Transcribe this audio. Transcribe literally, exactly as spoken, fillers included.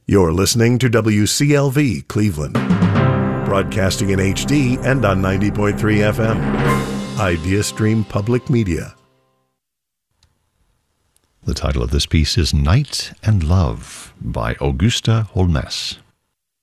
You're listening to W C L V Cleveland, broadcasting in H D and on ninety point three F M. IdeaStream Public Media. The title of this piece is Night and Love by Augusta Holmess.